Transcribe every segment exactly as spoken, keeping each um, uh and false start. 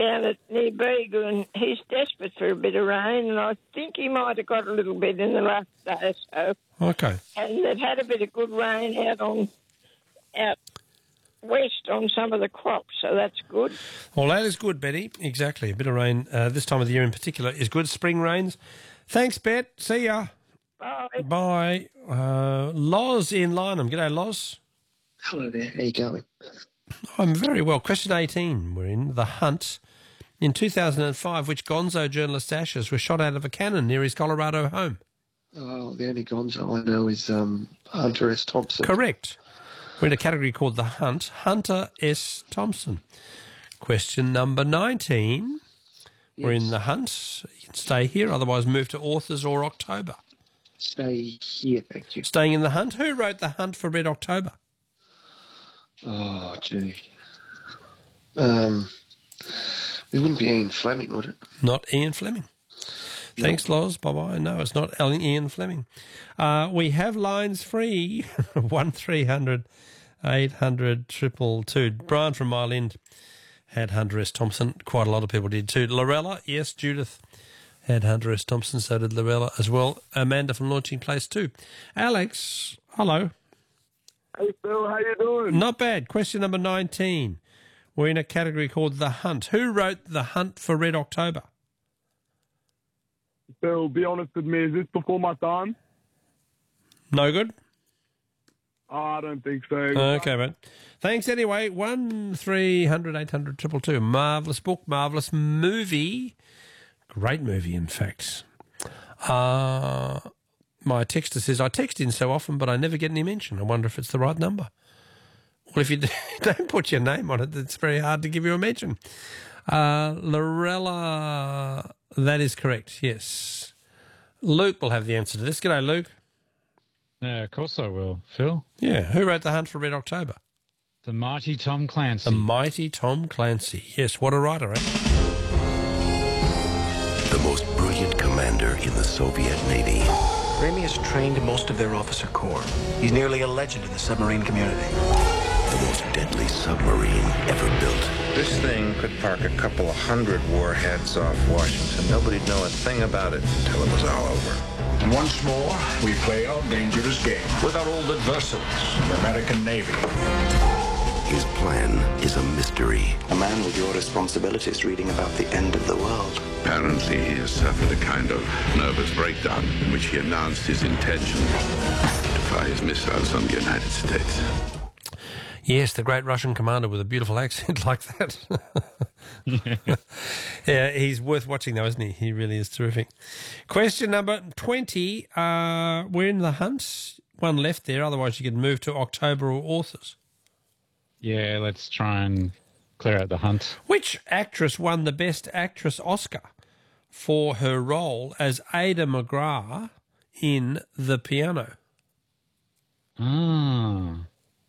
down at near Bega, and he's desperate for a bit of rain, and I think he might have got a little bit in the last day or so. Okay. And they've had a bit of good rain out on out west on some of the crops, so that's good. Well, that is good, Betty. Exactly. A bit of rain uh, this time of the year in particular is good. Spring rains. Thanks, Bet. See ya. Bye. Bye. Uh, Loz in Lynham. G'day, Loz. Hello there. How you going? I'm very well. Question eighteen. We're in The Hunt. In two thousand five, which gonzo journalist ashes were shot out of a cannon near his Colorado home? Oh, the only gonzo I know is um, Hunter S. Thompson. Correct. We're in a category called The Hunt. Hunter S. Thompson. Question number nineteen. Yes. We're in The Hunt. You can stay here, otherwise move to Authors or October. Stay here, thank you. Staying in The Hunt. Who wrote The Hunt for Red October? Oh, gee. Um, it wouldn't be Ian Fleming, would it? Not Ian Fleming. No. Thanks, Loz. Bye-bye. No, it's not Ian Fleming. Uh, we have lines free. one three hundred eight hundred two two two. Brian from Mile End had Hunter S. Thompson. Quite a lot of people did too. Lorella, yes, Judith had Hunter S. Thompson. So did Lorella as well. Amanda from Launching Place too. Alex, hello. Hey, Phil, how you doing? Not bad. Question number nineteen. We're in a category called The Hunt. Who wrote The Hunt for Red October? Phil, be honest with me. Is this before my time? No good? Oh, I don't think so. Okay, mate. Thanks anyway. one three hundred eight hundred two two two. Marvellous book, marvellous movie. Great movie, in fact. Uh... My texter says, I text in so often, but I never get any mention. I wonder if it's the right number. Well, if you don't put your name on it, it's very hard to give you a mention. Uh, Lorella, that is correct, yes. Luke will have the answer to this. G'day, Luke. Yeah, of course I will, Phil. Yeah, who wrote The Hunt for Red October? The mighty Tom Clancy. The mighty Tom Clancy. Yes, what a writer, eh? The most brilliant commander in the Soviet Navy. Ramey has trained most of their officer corps. He's nearly a legend in the submarine community. The most deadly submarine ever built. This thing could park a couple of hundred warheads off Washington. Nobody'd know a thing about it until it was all over. And once more, we play our dangerous game with our old adversaries, the American Navy. His plan is a mystery. A man with your responsibilities reading about the end of the world. Apparently he has suffered a kind of nervous breakdown in which he announced his intention to fire his missiles on the United States. Yes, the great Russian commander with a beautiful accent like that. Yeah, he's worth watching though, isn't he? He really is terrific. Question number twenty. Uh, we're in The Hunt. One left there, otherwise you could move to October or Authors. Yeah, let's try and clear out The Hunt. Which actress won the Best Actress Oscar for her role as Ada McGrath in The Piano? Ah.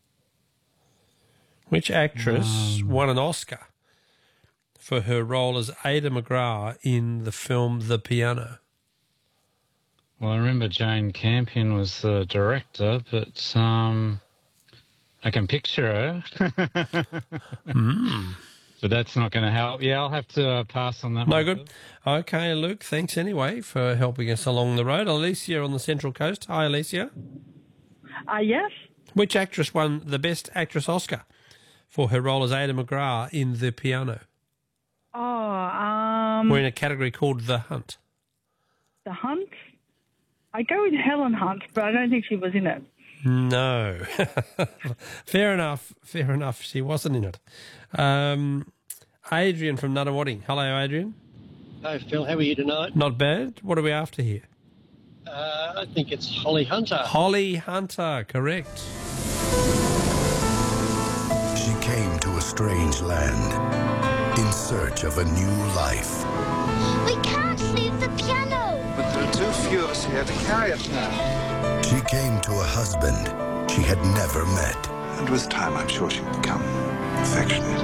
Which actress um. won an Oscar for her role as Ada McGrath in the film The Piano? Well, I remember Jane Campion was the director, but um, I can picture her. mm. But that's not going to help. Yeah, I'll have to uh, pass on that no one. No good. Okay, Luke, thanks anyway for helping us along the road. Alicia on the Central Coast. Hi, Alicia. Uh, yes. Which actress won the Best Actress Oscar for her role as Ada McGrath in The Piano? Oh, um... We're in a category called The Hunt. The Hunt? I go with Helen Hunt, but I don't think she was in it. No. Fair enough. Fair enough. She wasn't in it. Um, Adrian from Nunawading. Hello, Adrian. Hi, Phil. How are you tonight? Not bad. What are we after here? Uh, I think it's Holly Hunter. Holly Hunter, correct. She came to a strange land in search of a new life. We can't leave the piano. But there are too few of us here to carry it now. She came to a husband she had never met. And with time, I'm sure she'll become affectionate.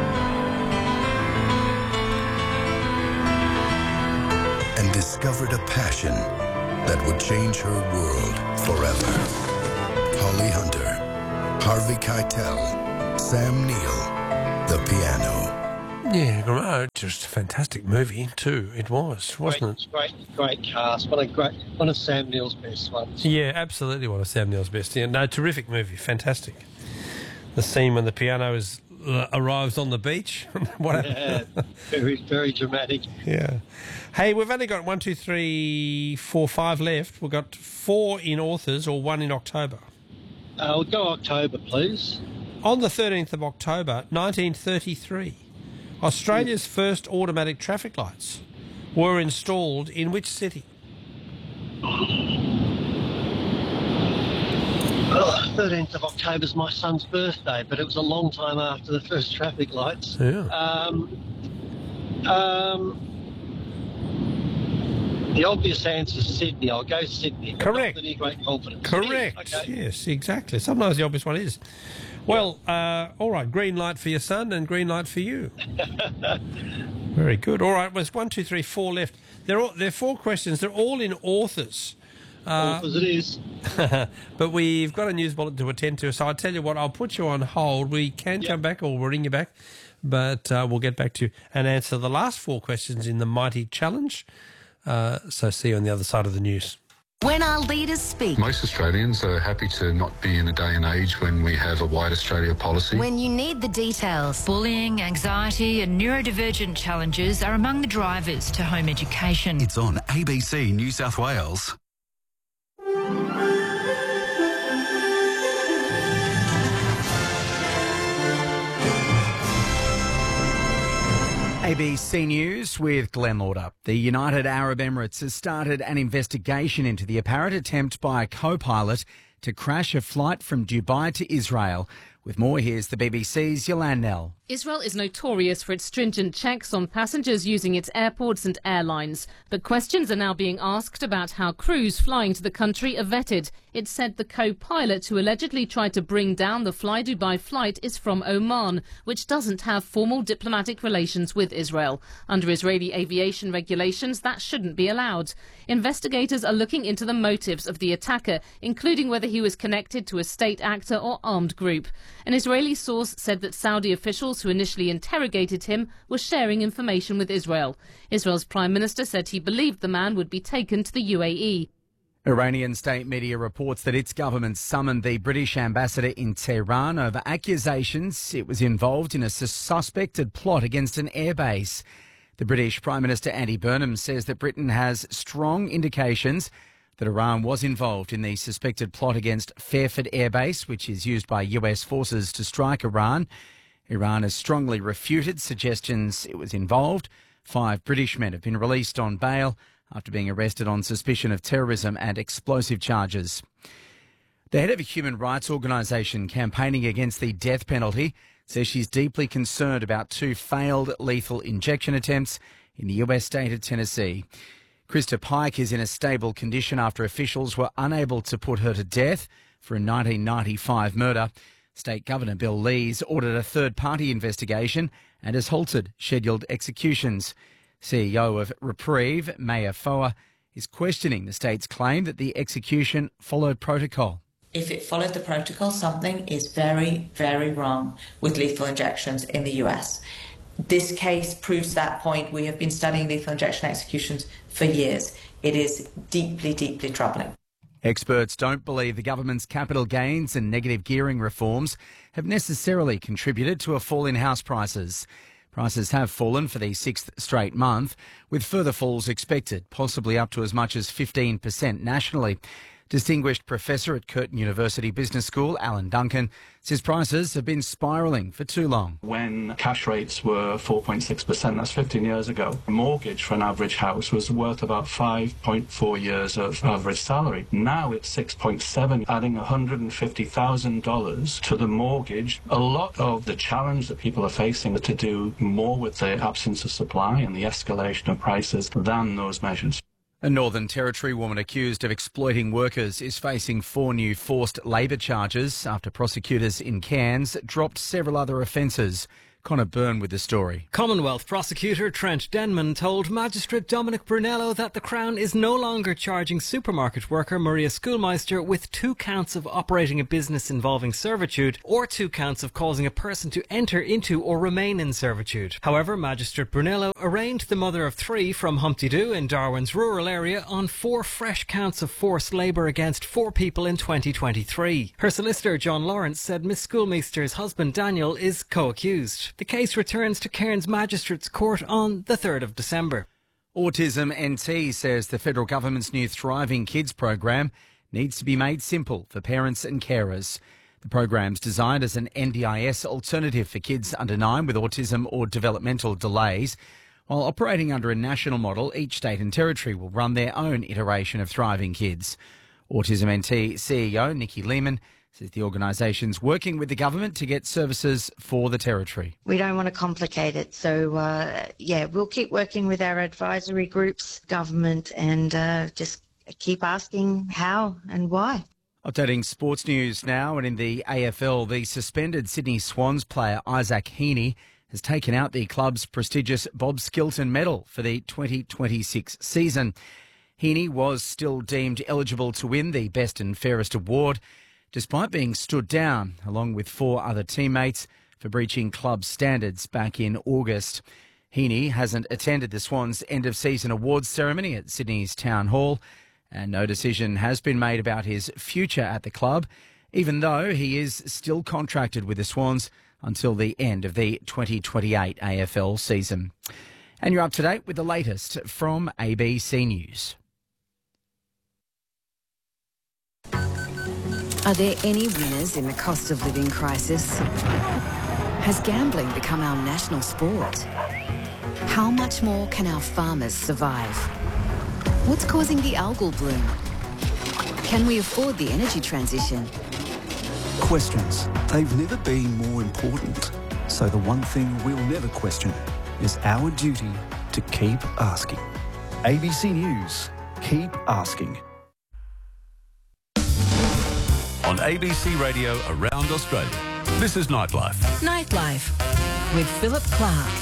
And discovered a passion that would change her world forever. Holly Hunter, Harvey Keitel, Sam Neill, The Piano. Yeah, Gr- just a fantastic movie too. It was, wasn't Great, great, great cast. One of great, one of Sam Neill's best ones. it? Yeah, absolutely one of Sam Neill's best. Yeah, no, terrific movie, fantastic. The scene when the piano is uh, arrives on the beach. What Yeah, very, very dramatic. Yeah. Hey, we've only got one, two, three, four, five left. We've got four in authors or one in October. Uh, we'll go October, please. On the thirteenth of October, nineteen thirty-three, Australia's first automatic traffic lights were installed in which city? Oh, thirteenth of October is my son's birthday, but it was a long time after the first traffic lights. Yeah. Um, um, the obvious answer is Sydney. I'll go Sydney. but Correct. Not with any great confidence. Correct. Okay. Yes, exactly. Sometimes the obvious one is. Well, uh, all right, green light for your son and green light for you. Very good. All right, there's one, two, three, four left. They're all, they're four questions. They're all in authors. Uh, Authors it is. but we've got a news bulletin to attend to, so I'll tell you what, I'll put you on hold. We can Yep. come back or we'll ring you back, but uh, we'll get back to you and answer the last four questions in the Mighty Challenge. Uh, so see you on the other side of the news. When our leaders speak. Most Australians are happy to not be in a day and age when we have a White Australia policy. When you need the details. Bullying, anxiety and neurodivergent challenges are among the drivers to home education. It's on A B C New South Wales. A B C News with Glenn Lauder. The United Arab Emirates has started an investigation into the apparent attempt by a co-pilot to crash a flight from Dubai to Israel. With more, here's the B B C's Yolande Nell. Israel is notorious for its stringent checks on passengers using its airports and airlines. But questions are now being asked about how crews flying to the country are vetted. It said the co-pilot who allegedly tried to bring down the Fly Dubai flight is from Oman, which doesn't have formal diplomatic relations with Israel. Under Israeli aviation regulations, that shouldn't be allowed. Investigators are looking into the motives of the attacker, including whether he was connected to a state actor or armed group. An Israeli source said that Saudi officials who initially interrogated him were sharing information with Israel. Israel's Prime Minister said he believed the man would be taken to the U A E. Iranian state media reports that its government summoned the British ambassador in Tehran over accusations it was involved in a suspected plot against an airbase. The British Prime Minister Andy Burnham says that Britain has strong indications that Iran was involved in the suspected plot against Fairford Air Base, which is used by U S forces to strike Iran. Iran has strongly refuted suggestions it was involved. Five British men have been released on bail after being arrested on suspicion of terrorism and explosive charges. The head of a human rights organisation campaigning against the death penalty says she's deeply concerned about two failed lethal injection attempts in the U S state of Tennessee. Krista Pike is in a stable condition after officials were unable to put her to death for a nineteen ninety-five murder. State Governor Bill Lees ordered a third-party investigation and has halted scheduled executions. C E O of Reprieve, Maya Foa, is questioning the state's claim that the execution followed protocol. If it followed the protocol, something is very, very wrong with lethal injections in the U S. This case proves that point. We have been studying lethal injection executions for years. It is deeply, deeply troubling. Experts don't believe the government's capital gains and negative gearing reforms have necessarily contributed to a fall in house prices. Prices have fallen for the sixth straight month, with further falls expected, possibly up to as much as fifteen percent nationally. Distinguished Professor at Curtin University Business School, Alan Duncan, says prices have been spiralling for too long. When cash rates were four point six percent, that's fifteen years ago, a mortgage for an average house was worth about five point four years of average salary. Now it's six point seven, adding one hundred fifty thousand dollars to the mortgage. A lot of the challenge that people are facing are to do more with the absence of supply and the escalation of prices than those measures. A Northern Territory woman accused of exploiting workers is facing four new forced labour charges after prosecutors in Cairns dropped several other offences. Connor Byrne with the story. Commonwealth prosecutor Trent Denman told Magistrate Dominic Brunello that the Crown is no longer charging supermarket worker Maria Schoolmeister with two counts of operating a business involving servitude or two counts of causing a person to enter into or remain in servitude. However, Magistrate Brunello arraigned the mother of three from Humpty Doo in Darwin's rural area on four fresh counts of forced labour against four people in twenty twenty-three. Her solicitor John Lawrence said Miss Schoolmeister's husband Daniel is co-accused. The case returns to Cairns Magistrates Court on the third of December. Autism N T says the federal government's new Thriving Kids program needs to be made simple for parents and carers. The program's designed as an N D I S alternative for kids under nine with autism or developmental delays. While operating under a national model, each state and territory will run their own iteration of Thriving Kids. Autism N T C E O Nikki Lehman says the organisation's working with the government to get services for the territory. We don't want to complicate it. So, uh, yeah, we'll keep working with our advisory groups, government, and uh, just keep asking how and why. Updating sports news now, and in the A F L, the suspended Sydney Swans player Isaac Heaney has taken out the club's prestigious Bob Skilton medal for the twenty twenty-six season. Heaney was still deemed eligible to win the Best and Fairest award, despite being stood down, along with four other teammates, for breaching club standards back in August. Heaney hasn't attended the Swans' end-of-season awards ceremony at Sydney's Town Hall, and no decision has been made about his future at the club, even though he is still contracted with the Swans until the end of the twenty twenty-eight A F L season. And you're up to date with the latest from A B C News. Are there any winners in the cost of living crisis? Has gambling become our national sport? How much more can our farmers survive? What's causing the algal bloom? Can we afford the energy transition? Questions. They've never been more important. So the one thing we'll never question is our duty to keep asking. A B C News. Keep asking. On A B C Radio around Australia, this is Nightlife. Nightlife with Philip Clark.